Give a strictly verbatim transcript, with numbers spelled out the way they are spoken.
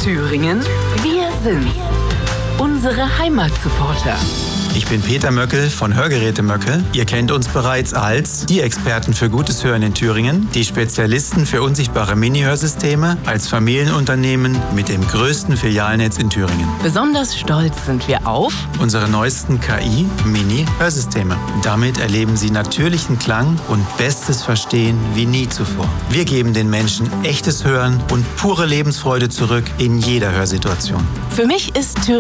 Thüringen, wir sind's. Unsere Heimatsupporter. Ich bin Peter Möckel von Hörgeräte Möckel. Ihr kennt uns bereits als die Experten für gutes Hören in Thüringen, die Spezialisten für unsichtbare Mini-Hörsysteme, als Familienunternehmen mit dem größten Filialnetz in Thüringen. Besonders stolz sind wir auf unsere neuesten K I-Mini-Hörsysteme. Damit erleben Sie natürlichen Klang und bestes Verstehen wie nie zuvor. Wir geben den Menschen echtes Hören und pure Lebensfreude zurück in jeder Hörsituation. Für mich ist Thüringen